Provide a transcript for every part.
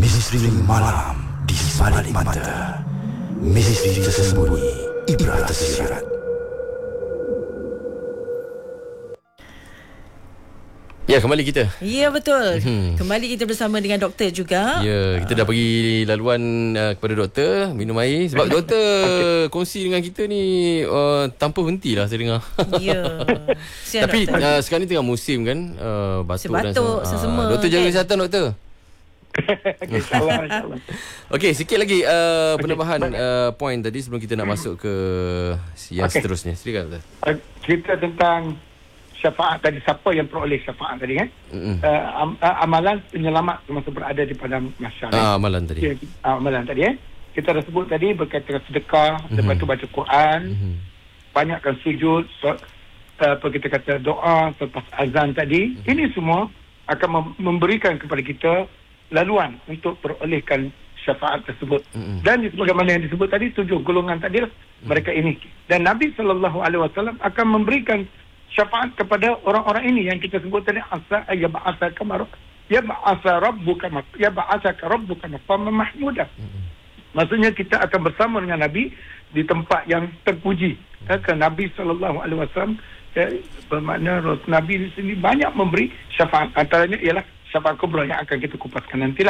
Misteri malam di balik mata. Misteri tersembunyi, ibrah tersirat. Ya, kembali kita. Ya, betul. Kembali kita bersama dengan doktor juga. Ya, kita dah bagi laluan kepada doktor minum air. Sebab doktor kongsi dengan kita ni tanpa hentilah saya dengar. Ya. Tapi sekarang ni tengah musim kan, batuk dan sesama. Doktor jaga kesihatan, doktor. InsyaAllah. Okey, sikit lagi penambahan poin tadi sebelum kita nak masuk ke yang seterusnya. Silakan, doktor. Cerita tentang syafaat tadi, siapa yang peroleh syafaat tadi kan? Amalan penyelamat semasa berada di padang mahsyar. Amalan tadi. Amalan tadi kita dah sebut tadi berkaitan dengan sedekah, lepas tu baca Quran, banyakkan sujud, kita kata doa selepas azan tadi. Ini semua akan memberikan kepada kita laluan untuk perolehkan syafaat tersebut. Dan sebagaimana yang disebut tadi, 7 golongan tadi mereka ini. Dan Nabi SAW akan memberikan syafaat kepada orang-orang ini yang kita sebut tadi, asa yab'asaka rabbuka maqaman mahmuda. Maksudnya kita akan bersama dengan Nabi di tempat yang terpuji. Kerana Nabi SAW bermakna Nabi di sini banyak memberi syafaat. Antaranya ialah syafaat kubra yang akan kita kupaskan nantilah.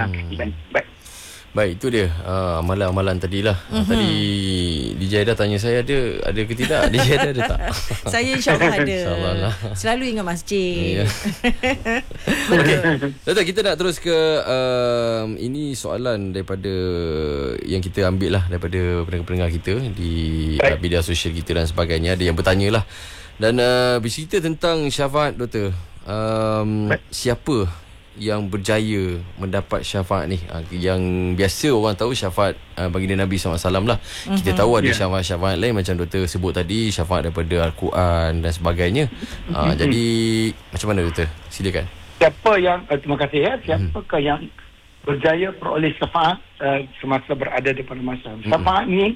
Baik, itu dia amalan-amalan tadilah. Tadi DJ Aida tanya saya ada ke tidak. DJ Aida ada tak? Saya insyaAllah ada. InsyaAllah. Selalu ingat masjid. Okey, doktor, kita nak terus ke ini soalan daripada yang kita ambil lah daripada pendengar-pendengar kita di media sosial kita dan sebagainya. Ada yang bertanya lah. Dan bercerita tentang syafaat, doktor. Siapa yang berjaya mendapat syafaat ni? Yang biasa orang tahu syafaat baginda Nabi SAW lah. Kita tahu ada syafaat-syafaat lain macam doktor sebut tadi, syafaat daripada Al-Quran dan sebagainya. Jadi macam mana, doktor? Silakan. Siapa yang terima kasih siapakah yang berjaya peroleh syafaat semasa berada di padang mahsyar? Syafaat ni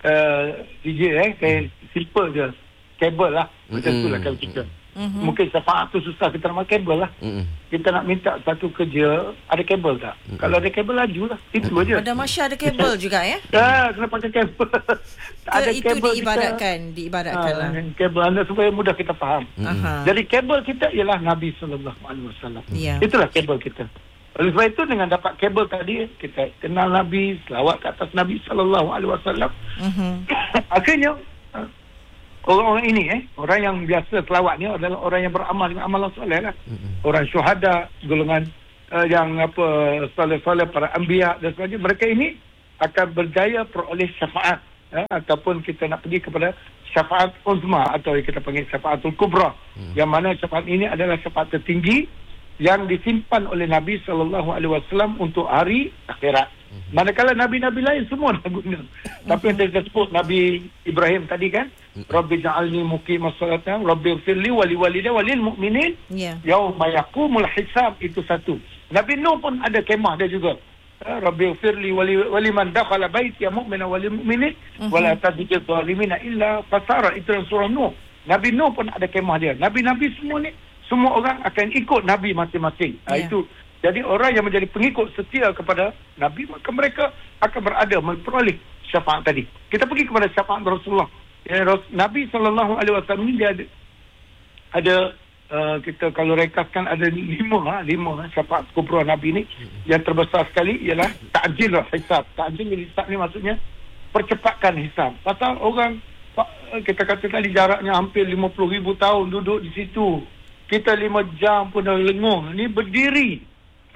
DJ saya simple je, kabel lah. Macam tu lah kalau kita mungkin syafaat tu susah, kita nak kabel lah. Kita nak minta satu kerja, ada kabel tak? Kalau ada kabel, laju lah. Itu aja. Pada mahsyar ada kabel juga ya? Kena pakai kabel. Ada itu kabel diibaratkan lah. Kabel anda supaya mudah kita faham. Jadi kabel kita ialah Nabi SAW. Itulah kabel kita. Oleh sebab itu, dengan dapat kabel tadi, kita kenal Nabi, selawat ke atas Nabi SAW. Akhirnya orang-orang ini orang yang biasa selawat ni adalah orang yang beramal dengan amalan soleh lah. Orang syuhada, golongan yang soleh-soleh, para anbiya dan sebagainya. Mereka ini akan berjaya peroleh syafaat, ataupun kita nak pergi kepada syafaat uzma atau kita panggil syafaatul kubra, yang mana syafaat ini adalah syafaat tertinggi yang disimpan oleh Nabi SAW untuk hari akhirat. Manakala Nabi-Nabi lain semua dah guna. Tapi yang saya sebut Nabi Ibrahim tadi kan, Rabbi ja'alni muqimas salata, Rabbi ighfirli wa liwalidayya wa lil mu'minin yauma yaqumul hisab. Itu satu. Nabi Nuh pun ada kemah dia juga. Rabbi ighfirli wa liman dakhala baiti mu'mina wa lil mu'minin wa la tazidil zalimina illa fasara. Itu dalam surah Nuh. Nabi Nuh pun ada kemah dia. Nabi-nabi semua ni, semua orang akan ikut Nabi masing-masing. Itu. Jadi orang yang menjadi pengikut setia kepada Nabi, maka mereka akan berada memperoleh syafaat tadi. Kita pergi kepada syafaat Rasulullah. Nabi SAW ni dia ada kita kalau rekaskan ada lima syafaat kubra Nabi ni. Yang terbesar sekali ialah ta'jil hisab. Ta'jil hisab ni maksudnya percepatkan hisab. Pasal orang kita kata tadi jaraknya hampir 50,000 tahun duduk di situ. Kita 5 jam pun dah lenguh. Ni berdiri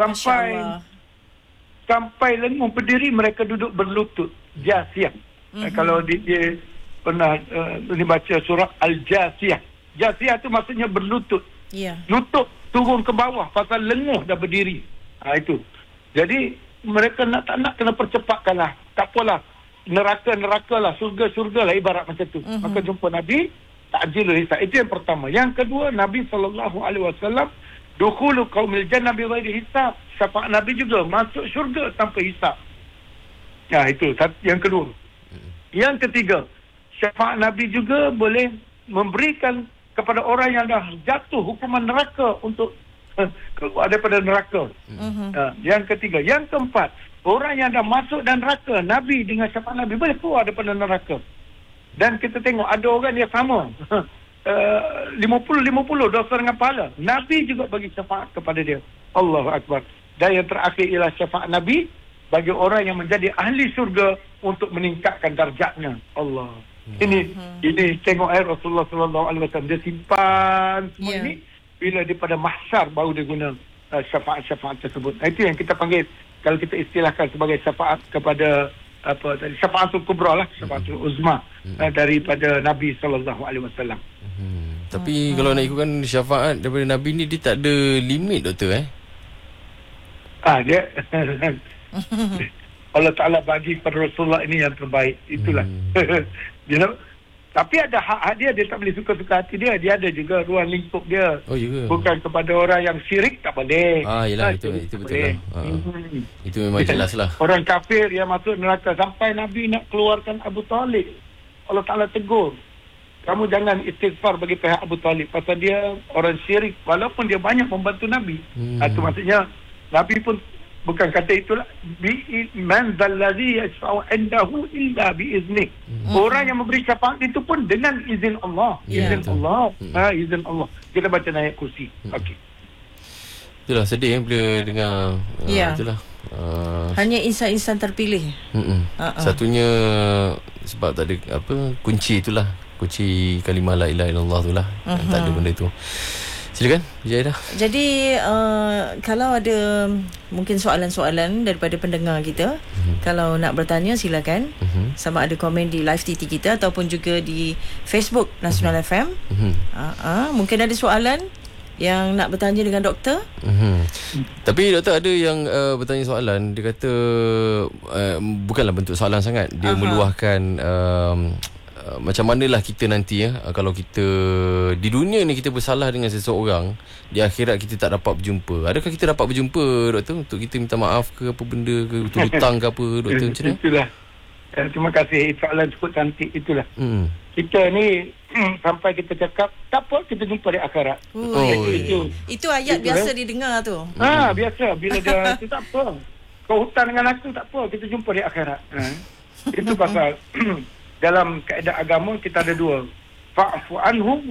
sampai lenguh berdiri, mereka duduk berlutut jasiyah. Kalau dia pernah baca surah Al-Jasiyah. Jasiyah tu maksudnya berlutut. Lutut turun ke bawah pasal lenguh dah berdiri. Itu. Jadi mereka tak nak kena percepatkan lah. Tak apalah. Neraka lah, surga lah, ibarat macam tu. Maka jumpa Nabi, ta'jilul hisab. Itu yang pertama. Yang kedua, Nabi SAW dukhulu qaumil jannah bi ghairi hisab. Syafaat Nabi juga masuk syurga tanpa hisab. Itu yang kedua. Yang ketiga, syafaat Nabi juga boleh memberikan kepada orang yang dah jatuh hukuman neraka untuk keluar daripada neraka. Yang ketiga. Yang keempat, orang yang dah masuk dan neraka, Nabi dengan syafaat Nabi boleh keluar daripada neraka. Dan kita tengok ada orang yang sama 50-50 dosa dengan pahala, Nabi juga bagi syafaat kepada dia. Allahu Akbar. Dan yang terakhir ialah syafaat Nabi bagi orang yang menjadi ahli syurga untuk meningkatkan darjatnya. Allah. Ini tengok Rasulullah SAW dia simpan semua ini, bila dia pada mahsyar baru dia guna syafaat-syafaat tersebut. Itu yang kita panggil, kalau kita istilahkan sebagai syafaat kepada syafaatul kubra lah, syafaatul uzma daripada Nabi SAW. Tapi kalau nak ikutkan syafaat daripada Nabi ni, dia tak ada limit, doktor dia Allah Ta'ala bagi pada Rasulullah ini yang terbaik. Itulah. You know? Tapi ada hak dia tak boleh suka-suka hati dia. Dia ada juga ruang lingkup dia. Bukan kepada orang yang syirik, tak boleh. Yelah, itu betul lah. Itu memang jelas lah. Orang kafir yang masuk neraka, sampai Nabi nak keluarkan Abu Talib, Allah Ta'ala tegur, kamu jangan istighfar bagi pihak Abu Talib, pasal dia orang syirik, walaupun dia banyak membantu Nabi. Itu maksudnya Nabi pun bukan kata itulah, man zallazi yashfa'u indahu illa biiznih. Orang yang memberi syafaat itu pun dengan izin Allah. Izin Allah. Kita baca ayat kursi. Okey. Itulah sedih bila dengar itulah. Hanya insan-insan terpilih. Satunya sebab tak ada kunci itulah. Kunci kalimah la ilaha illallah itulah. Tak ada benda tu. Silakan, Jaidah. Jadi kalau ada mungkin soalan-soalan daripada pendengar kita, kalau nak bertanya silakan. Sama ada komen di live TT kita ataupun juga di Facebook Nasional FM. Mungkin ada soalan yang nak bertanya dengan doktor. Tapi doktor ada yang bertanya soalan. Dia kata bukanlah bentuk soalan sangat. Dia meluahkan macam manalah kita nanti kalau kita di dunia ni kita bersalah dengan seseorang, di akhirat kita tak dapat berjumpa. Adakah kita dapat berjumpa, doktor, untuk kita minta maaf ke apa benda ke, untuk hutang ke apa, doktor, macam mana? Itulah. Terima kasih, soalan cukup cantik. Itulah. Kita ni sampai kita cakap tak apa, kita jumpa di akhirat. Itu ayat biasa didengar tu. Biasa bila dia itu tak apa, kau hutang dengan aku tak apa, kita jumpa di akhirat. Itu pasal dalam kaedah agama kita ada dua. Fa'fu anhu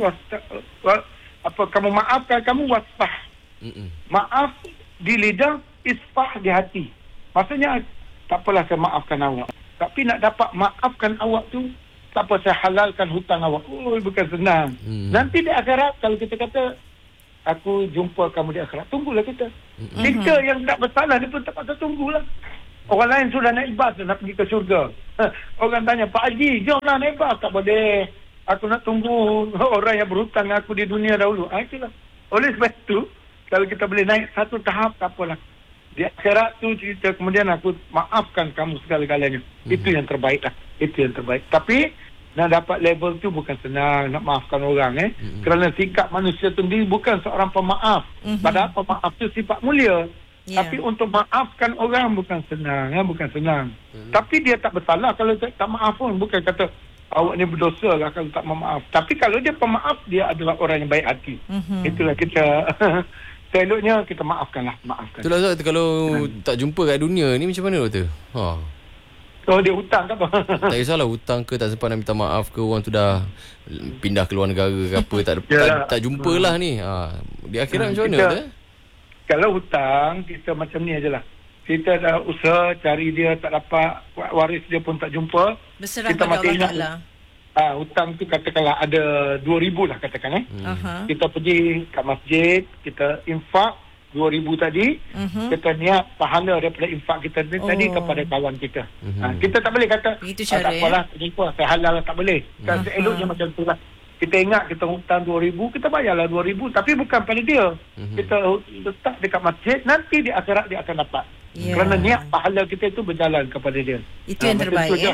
kamu maafkan, kamu wasfah. Maaf di lidah, isfah di hati. Maksudnya tak apalah saya maafkan awak, tapi nak dapat maafkan awak tu, tak apa saya halalkan hutang awak. Bukan senang. Nanti di akhirat kalau kita kata aku jumpa kamu di akhirat, tunggulah kita. Kita yang tak bersalah ni pun tak patut tunggulah. Orang lain sudah naik bas, nak pergi ke syurga. Orang tanya, Pak Haji, jomlah naik bas. Tak boleh. Aku nak tunggu orang yang berhutang aku di dunia dahulu. Itulah. Oleh sebab itu, kalau kita boleh naik satu tahap, tak apalah. Di akhirat tu cerita, kemudian aku maafkan kamu segala-galanya. Itu yang terbaik lah. Itu yang terbaik. Tapi, nak dapat level tu bukan senang, nak maafkan orang. Kerana sikap manusia tu sendiri bukan seorang pemaaf. Padahal pemaaf tu sifat mulia. Tapi untuk maafkan orang bukan senang, bukan senang. Tapi dia tak bersalah kalau tak maaf pun. Bukan kata awak ni berdosa lah kalau tak maaf. Tapi kalau dia pemaaf, dia adalah orang yang baik hati. Itulah kita seloknya kita maafkanlah. Itulah Ustaz, kalau tak jumpa kat dunia ni macam mana, doktor? Kalau dia hutang ke apa? Tak kisahlah hutang ke, tak sempat nak minta maaf ke, orang tu dah pindah ke luar negara ke apa, tak jumpalah ni. Di akhirat macam mana, doktor? Kalau hutang, kita macam ni ajalah. Kita dah usaha cari dia, tak dapat, waris dia pun tak jumpa. Berserah kita pada Allah Ta'ala. Hutang tu katakanlah ada 2,000 lah katakan. Kita pergi kat masjid, kita infak 2,000 tadi. Kita niat pahala daripada infak kita tadi kepada kawan kita. Kita tak boleh kata, tak apalah, jumpa, saya halal, tak boleh. Kan seeloknya macam tu lah. Kita ingat kita hutang 2,000, kita bayarlah 2,000, tapi bukan pada dia. Kita letak dekat masjid, nanti di akhirat dia akan dapat. Kerana niat pahala kita itu berjalan kepada dia. Itu yang terbaik.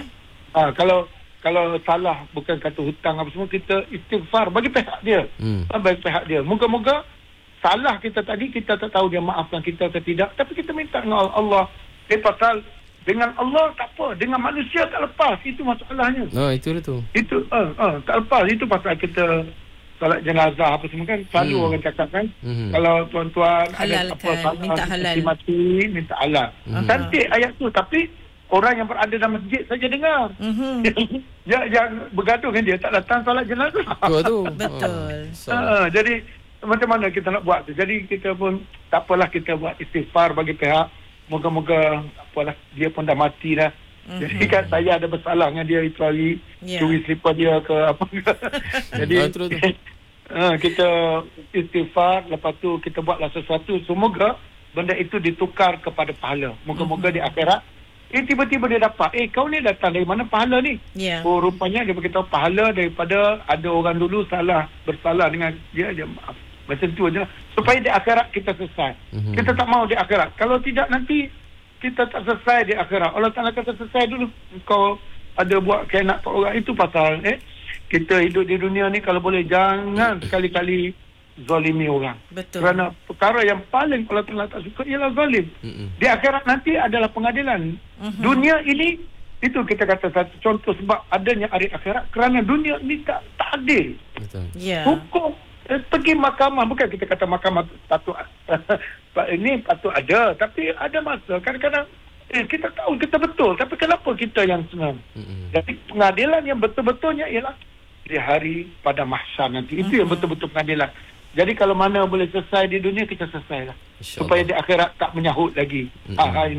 Kalau salah, bukan kata hutang apa semua, kita istighfar bagi pihak dia. Bagi pihak dia. Moga-moga salah kita tadi, kita tak tahu dia maafkan kita atau tidak, tapi kita minta dengan Allah. Pasal dengan Allah tak apa, dengan manusia tak lepas. Itu masalahnya. Itulah tu. Itu tak lepas. Itu pasal kita solat jenazah apa semua kan selalu orang cakap kan kalau tuan-tuan ada apa minta halal, minta halal. Cantik ayat tu, tapi orang yang berada dalam masjid saja dengar. Yang bergaduh dengan dia tak datang solat jenazah. Betul. Jadi macam mana kita nak buat tu? Jadi kita pun tak apalah, kita buat istighfar bagi pihak. Moga-moga apalah, dia pun dah mati dah. Jadi kan saya ada bersalah dengan dia itu hari, curi slipper dia ke apa. Jadi kita istighfar, lepas tu kita buatlah sesuatu, semoga benda itu ditukar kepada pahala. Moga-moga di akhirat tiba-tiba dia dapat, kau ni datang dari mana pahala ni? Oh, rupanya dia beritahu pahala daripada ada orang dulu bersalah dengan dia maaf. Macam tu je, supaya di akhirat kita selesai. Kita tak mau di akhirat. Kalau tidak nanti kita tak selesai di akhirat. Allah Ta'ala kata selesai dulu. Kau ada buat khianat kat orang, itu pasal kita hidup di dunia ni kalau boleh jangan sekali-kali zalimi orang. Betul. Kerana perkara yang paling Allah Ta'ala tak suka ialah zalim. Di akhirat nanti adalah pengadilan. Dunia ini, itu kita kata satu contoh sebab adanya hari akhirat, kerana dunia ini tak adil. Betul. Hukum pergi mahkamah, bukan kita kata mahkamah patut ini patut ada, tapi ada masa kadang-kadang kita tahu kita betul, tapi kenapa kita yang senang? Jadi pengadilan yang betul-betulnya ialah di hari pada mahsyar nanti. Itu yang betul-betul pengadilan. Jadi kalau mana boleh selesai di dunia, kita selesailah. Supaya di akhirat tak menyahut lagi. Ini.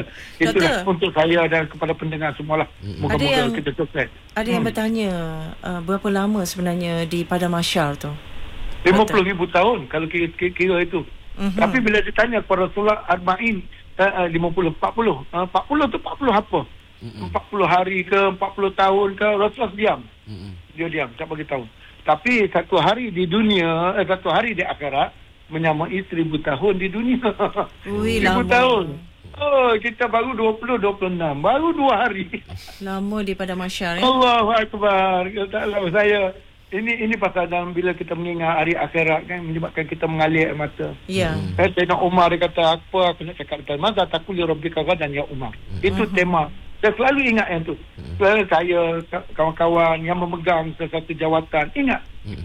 Itulah untuk saya dan kepada pendengar semualah. Moga-moga kita selesai. Ada yang bertanya, berapa lama sebenarnya di pada mahsyar tu? 50,000 tahun kalau kira itu. Tapi bila ditanya kepada Rasulullah Arba'in 50, 40 tu 40 apa? 40 hari ke 40 tahun ke, Rasulullah diam. Dia diam, tak bagi tahu. Tapi satu hari di dunia, satu hari di akhirat menyamai 1000 tahun di dunia. 1000 tahun. Oh, kita baru 20, 26. Baru 2 hari. Lama di pada mahsyar. Allahu Akbar. Saya ini pasal dalam bila kita mengingat hari akhirat kan, menyebabkan kita mengalir air mata. Sayyidina Umar dia kata, apa aku nak cakap tentang masa takul li rabbika ghadan ya Umar. Itu tema. Saya selalu ingat yang tu. Saya, kawan-kawan yang memegang sesuatu jawatan, ingat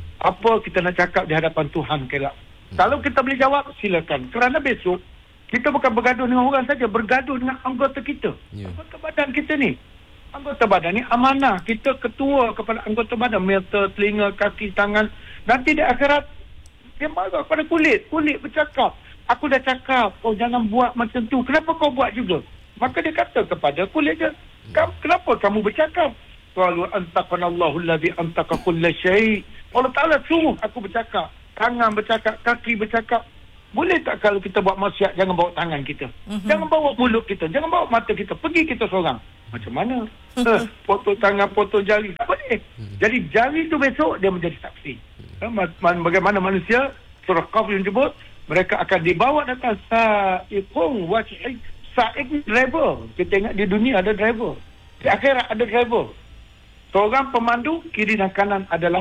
apa kita nak cakap di hadapan Tuhan kelak. Kalau kita boleh jawab, silakan. Kerana besok kita bukan bergaduh dengan orang saja, bergaduh dengan anggota kita. Anggota badan kita ni. Anggota badan ni amanah. Kita ketua kepada anggota badan, mata, telinga, kaki, tangan. Nanti di akhirat dia marah pada kulit. Kulit bercakap, aku dah cakap, jangan buat macam tu. Kenapa kau buat juga? Maka dia kata kepada kulit dia, kenapa kamu bercakap? Qalu antaqanallahu allazi antaqa kulla syai'. Allah Ta'ala suruh aku bercakap. Tangan bercakap, kaki bercakap. Boleh tak kalau kita buat maksiat, jangan bawa tangan kita, jangan bawa mulut kita, jangan bawa mata kita, pergi kita seorang. Macam mana? Potong tangan, potong jari, tak boleh. Jadi jari tu besok dia menjadi saksi. Bagaimana manusia, surah Qaf yang sebut, mereka akan dibawa datang sa'iqun wa syahid. Sa'iq driver. Kita ingat di dunia ada driver, di akhirat ada driver. Seorang pemandu, kiri dan kanan adalah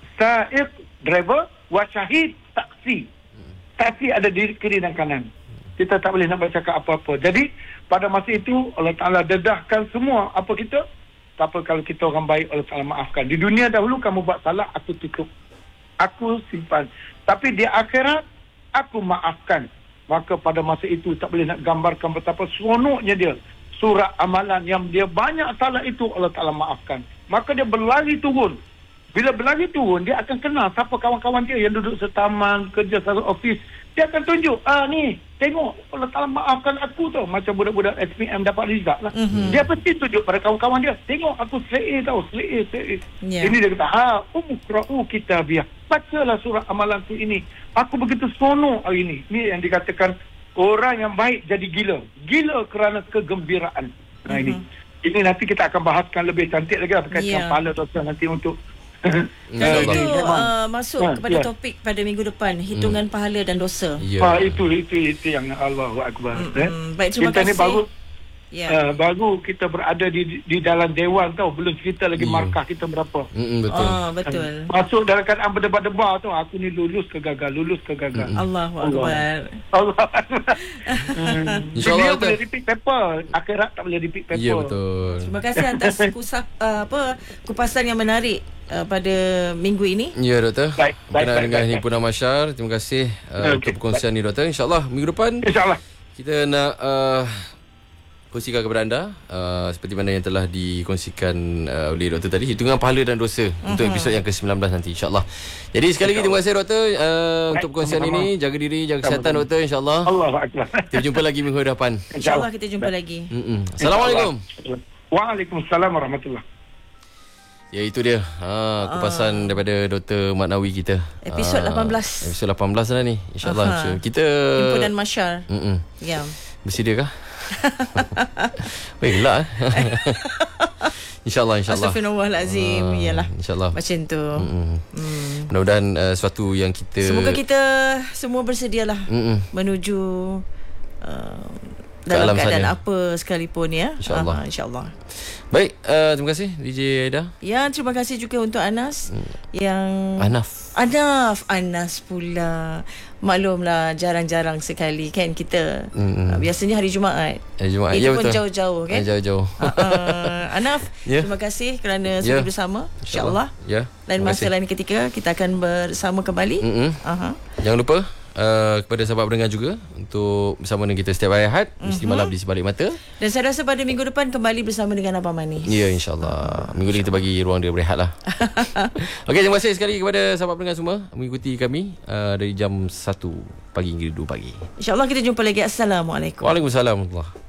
sa'iq driver wa syahid saksi. Saksi ada di kiri dan kanan. Kita tak boleh nak bercakap apa-apa. Jadi pada masa itu Allah Ta'ala dedahkan semua apa kita. Tak apa kalau kita orang baik, Allah Ta'ala maafkan. Di dunia dahulu kamu buat salah, aku tutup, aku simpan. Tapi di akhirat aku maafkan. Maka pada masa itu tak boleh nak gambarkan betapa seronoknya dia. Surah amalan yang dia banyak salah itu Allah Ta'ala maafkan. Maka dia berlari turun. Bila berlari turun, dia akan kenal siapa kawan-kawan dia yang duduk setaman, kerja satu office. Dia akan tunjuk, ni, tengok, Allah Ta'ala maafkan aku tau. Macam budak-budak SPM dapat result lah. Dia pasti tunjuk pada kawan-kawan dia. Tengok, aku slate tau, slate. Ini dia kata, umkra'u kitabiyah. Bacalah surah amalan tu ini. Aku begitu seronok hari ini. Ini yang dikatakan, orang yang baik jadi gila. Gila kerana kegembiraan. Nah ini nanti kita akan bahaskan lebih cantik lagi lah berkaitan pahala dosa nanti untuk dan itu masuk kepada topik pada minggu depan, hitungan pahala dan dosa. Itu yang Allahu Akbar. Baik, terima kasih. baru kita berada di dalam dewan tau, belum cerita lagi markah kita berapa. Betul. Betul. Masuk dalam keadaan berdebar-debar tu, aku ni lulus ke gagal. Allahu Akbar. InsyaAllah boleh repeat paper, akhirat tak boleh repeat paper. Ya, betul. Terima kasih atas kupasan yang menarik pada minggu ini. Ya, Doktor. Baik, dengan Himpunan Masyar. Terima kasih untuk perkongsian ni, Doktor. InsyaAllah minggu depan kita nak kongsikan kepada anda seperti mana yang telah dikongsikan oleh Doktor tadi, hitungan pahala dan dosa untuk episod yang ke-19 nanti, insyaAllah. Jadi sekali lagi terima kasih, Doktor, untuk perkongsian ini. Jaga diri, jaga kesihatan, Doktor, insyaAllah. Kita jumpa lagi minggu depan. InsyaAllah kita jumpa lagi. Assalamualaikum. Waalaikumsalam warahmatullahi. Ya, itu dia kupasan daripada Dr. Mat Nawi kita. Episod 18. Episod 18 dah ni, insyaAllah. Kita Himpunan Masyar. Ya. Bersedia kah? Baiklah. InsyaAllah. Astaghfirullahalazim. Iyalah. InsyaAllah. Macam tu. Mudah-mudahan sesuatu yang kita, semoga kita semua bersedialah menuju dalam keadaan sana, apa sekalipun, ya. InsyaAllah. Baik, terima kasih DJ Aida. Ya, terima kasih juga untuk Anas yang Anas pula. Maklumlah, jarang-jarang sekali kan kita. Biasanya hari Jumaat. Itu ya, pun betul. Jauh-jauh kan. Jauh-jauh. Anaf, terima kasih kerana sudah bersama. InsyaAllah. Lain masa, lain ketika kita akan bersama kembali. Jangan lupa kepada sahabat pendengar juga untuk bersama dengan kita setiap hari Ahad, mesti malam di Sebalik Mata. Dan saya rasa pada minggu depan kembali bersama dengan Abang Manis. Ya, insyaAllah. Minggu ni kita bagi ruang dia berehat lah. Okey, terima kasih sekali kepada sahabat pendengar semua mengikuti kami dari jam 1 pagi hingga 2 pagi. InsyaAllah kita jumpa lagi. Assalamualaikum. Waalaikumsalam.